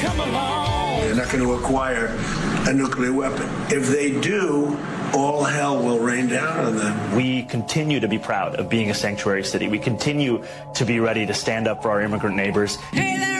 come along. They're not going to acquire a nuclear weapon. If they do, all hell will rain down on them. We continue to be proud of being a sanctuary city. We continue to be ready to stand up for our immigrant neighbors. Hey there.